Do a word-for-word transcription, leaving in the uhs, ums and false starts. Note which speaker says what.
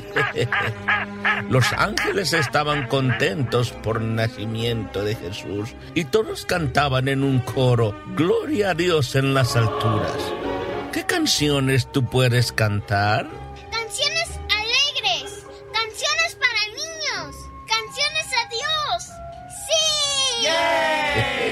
Speaker 1: Los ángeles estaban contentos por el nacimiento de Jesús y todos cantaban en un coro: Gloria a Dios en las alturas. ¿Qué canciones tú puedes cantar?